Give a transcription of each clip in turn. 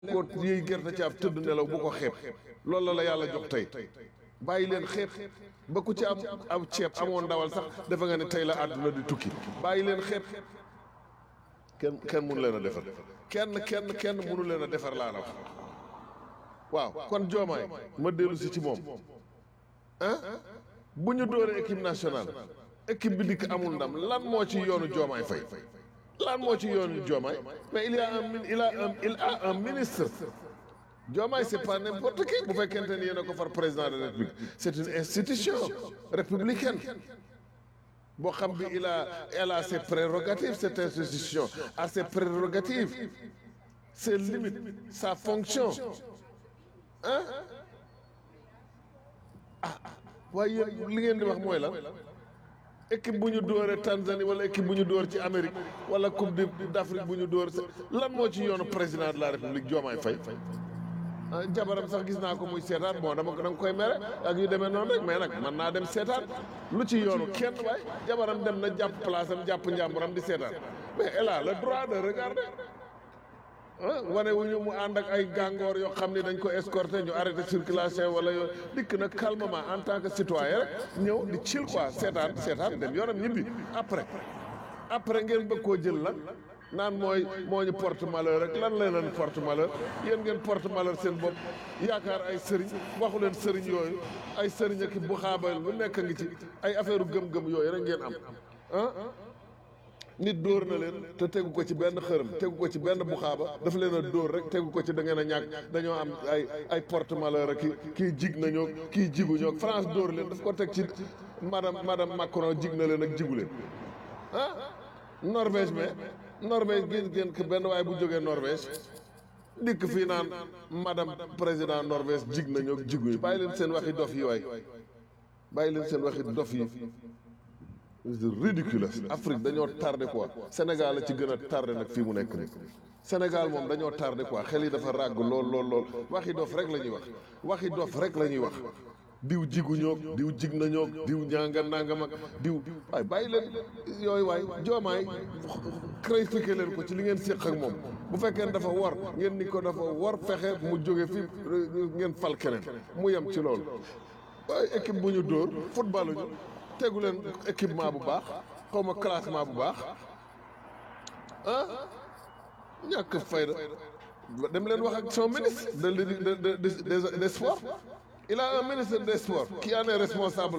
lekkoo yëy gerte ci ab tëdd nelaw bu ko xeeb loolu la yàlla jox tey bàyyi leen xeeb ba ku ci am ceeb amoon ndawal sax defe nga ne tey la àdduna di tukki bàyyi leen xeeb kenn mënu leen a defar kenn mënu leen a defar laa la wax waaw kon joomaay ma dellu si ci moom ah bu ñu dooree équipe nationale équipe bi dikk amul ndam lan moo ci yoonu joomaay fay lan moo ci yoonu joomaay mais il a un ministre joomaay c'est pas n'importe qui bu fekkente ni yéen a ko far président de la république c'est une institution républicaine boo xam bi elle a ses prérogatives cette institution a ses prérogatives ses limites sa fonction ah waaye yéen li ngeen di wax mooy lan équipe bu ñu dóoree Tanzanie wala équipe bu ñu dóor ci Amérique wala coupe d'Afrique bu ñu dóor lan moo ci yoonu président de la république Diomaye Faye jabaram sax gis naa ko muy seetaan bon dama ko da nga koy mere ak yu demee noonu rek mais nag mën naa dem seetaan lu ci yoonu kenn waay jabaram dem na jàpp place am jàpp njàmburam di seetaan mais elle a le droit de regarder wane wu ñu mu ànd ak ay gàngoor yoo xam ne dañ ko escorter ñu arrêté circulation wala yoo dikk na calmement en tant que citoyen rek ñëw di chill quoi seetaan dem yoonam ñibbi après ngeen bëgg koo jël la naan moo ñu porte malheur rek lan la leen porte malheur yéen ngeen porte malheur seen bopp yaakaar ay sëriñ waxu leen sëriñ yooyu ay sëriñ ak bu xaabal lu nekk ngi ci ay affaire gëm-gëm yooyu rek ngeen am nit dóor na leen te tegu ko ci benn xërëm tegu ko ci benn buxaaba dafa leen a dóor rek tegu ko ci da ngeen a ñàkk dañoo am ay porte malheur ak kii jig nañoo kii jiguñoo France dóor leen daf ko teg ci madame Macron jig na leen ak jigu leen Norvège gis ngeen que benn waaye bu jógee Norvège dikk fii naan madame président Norvège jig nañoo ak jiguñu bàyyi leen seen waxi dof yi waay bàyyi leen seen waxi dof yi ridicule Afrique dañoo tardé quoi Sénégal la ci gën a tardé nag fii mu nekk nii Sénégal moom dañoo tardé quoi xel yi dafa ràgg lool waxi dof rek la ñuy wax diw jigu ñoog diw jig na ñoog diw ñaanga nangam ak diw waay bàyyi leen yooyu waay joomaay critiqué leen ko ci li ngeen séq ak moom bu fekkee dafa war ngeen ni ko dafa war fexe mu jóge fi ngeen fal keneen mu yem ci loolu waaye équipe bu ñu dóor footballu ñu tegu leen équipement bu baax xaw ma classement bu baax ñàkk fayda dem leen wax ak son ministre des sports il a un ministre des sports qui en est responsable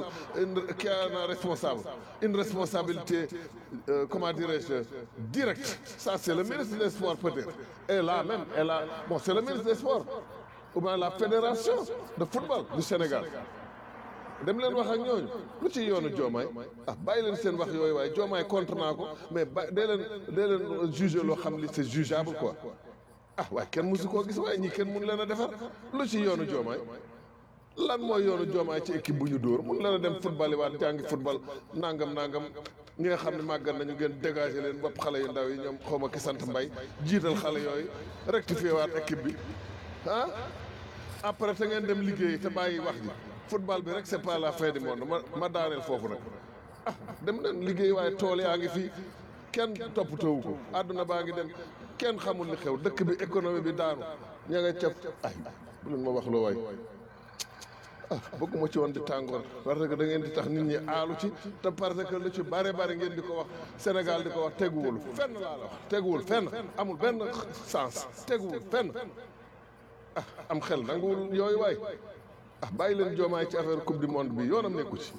une responsabilité comment dirais-je directe ça c'est le ministre des sports peut-être et là même c'est le ministre des sports ou bien la fédération de football du Sénégal dem leen wax ak ñooñu lu ci yoonu joomaay bàyyi leen seen wax yooyu waaye joomaay contre naa ko mais dee leen juger loo xam li c'est jugeable quoi waaye kenn musu koo gis waaye ñi kenn mun leen a defar lu ci yoonu joomaay lan mooy yoonu joomaay ci équipe bu ñu dóor mun leen a dem football yi waat jàngi football nangam ñi nga xam ne màggat nañu ngeen dégager leen bopp xale yu ndaw yi ñoom xaw ma ki sant mbay jiital xale yooyu rectifier waat équipe bi après te ngeen dem liggéey te bàyyi wax ji football bi rek c'est pas la fin du monde ma daaneel foofu nag dem leen liggéey waaye tool yaa ngi fi kenn toppatoowu ko àdduna baa ngi dem kenn xamul li xew dëkk bi économie bi daanu ña nga caf bu leen ma wax loo waay bëgguma ci woon di tàngoor parce que da ngeen di tax nit ñi aalu ci te parce que lu ci bare ngeen di ko wax Sénégal di ko wax teguwul fenn laa la wax teguwul fenn amul benn sens teguwul fenn am xel nanguwul yooyu waay bàyyi leen joomaay ci affaire coupe du monde bi yoonam nekku ci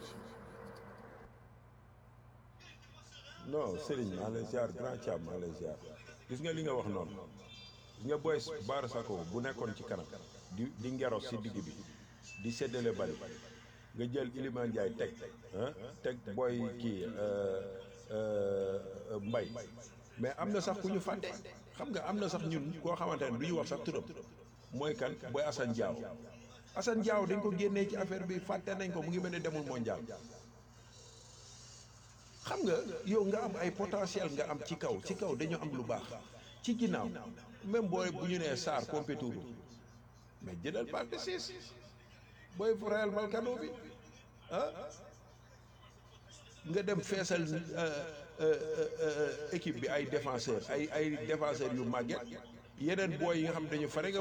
non Serigne maa lay ziar grand Thiam maa lay ziar gis nga li nga wax noonu gis nga Boy Bara Sako bu nekkoon ci kanam di ngeros si digg bi di séddale bari nga jël Iliman Ndiaye teg booy kii Mbay mais am na sax ku ñu fàtte xam nga am na sax ñun koo xamante ne du ñu wax sax turam mooy kan booy Assane Diaw dañ ko génnee ci affaire bi fàtte nañ ko mu ngi mel ne demul mondial xam nga yow nga am ay potentiel nga am ci kaw dañoo am lu baax ci ginnaaw même booy bu ñu nee Sarr compétour mais jëlal Pape Ciss booy Real Vallecano bi nga dem feesal équipe bi ay défenseur ay défenseur yu màgget yeneen booy yi nga xam dañu fare nga